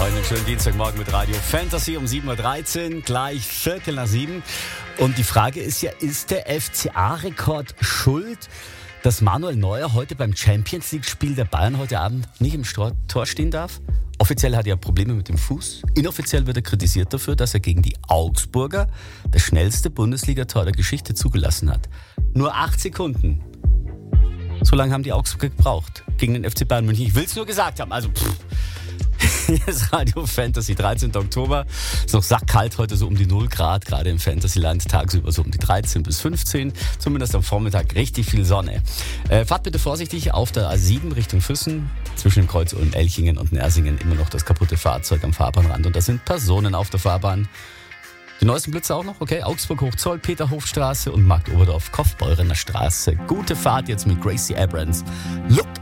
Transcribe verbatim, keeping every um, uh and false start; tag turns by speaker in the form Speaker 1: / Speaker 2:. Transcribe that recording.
Speaker 1: Einen schönen Dienstagmorgen mit Radio Fantasy um sieben Uhr dreizehn, gleich Viertel nach sieben. Und die Frage ist ja, ist der F C A-Rekord schuld, dass Manuel Neuer heute beim Champions-League-Spiel der Bayern heute Abend nicht im Tor stehen darf? Offiziell hat er Probleme mit dem Fuß. Inoffiziell wird er kritisiert dafür, dass er gegen die Augsburger das schnellste Bundesliga-Tor der Geschichte zugelassen hat. Nur acht Sekunden. So lange haben die Augsburger gebraucht gegen den F C Bayern München. Ich will es nur gesagt haben. Also pff. Hier ist Radio Fantasy, dreizehnten Oktober. Ist noch sackkalt heute, so um die null Grad, gerade im Fantasyland. Tagsüber so um die dreizehn bis fünfzehn. Zumindest am Vormittag richtig viel Sonne. Äh, fahrt bitte vorsichtig auf der A sieben Richtung Füssen. Zwischen dem Kreuz Ulm-Elchingen und Nersingen immer noch das kaputte Fahrzeug am Fahrbahnrand. Und da sind Personen auf der Fahrbahn. Die neuesten Blitze auch noch, okay? Augsburg Hochzoll, Peterhofstraße und Marktoberdorf Kaufbeurener Straße. Gute Fahrt jetzt mit Gracie Abrams. Look